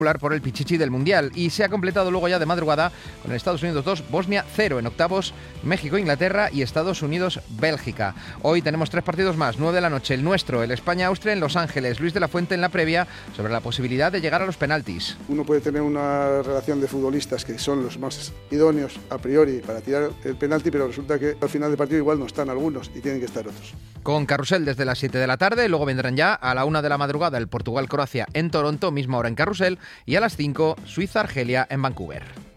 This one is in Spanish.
por el Pichichi del Mundial, y se ha completado luego ya de madrugada con Estados Unidos 2, Bosnia 0 en octavos, México, Inglaterra y Estados Unidos, Bélgica. Hoy tenemos 3 partidos más, 9 de la noche, el nuestro, el España-Austria en Los Ángeles. Luis de la Fuente en la previa sobre la posibilidad de llegar a los penaltis. Uno puede tener una relación de futbolistas que son los más idóneos a priori para tirar el penalti, pero resulta que al final del partido igual no están algunos y tienen que estar otros. Con carrusel desde las 7 de la tarde, luego vendrán ya a la 1 de la madrugada el Portugal-Croacia en Toronto, misma hora en carrusel, y a las 5 Suiza-Argelia en Vancouver.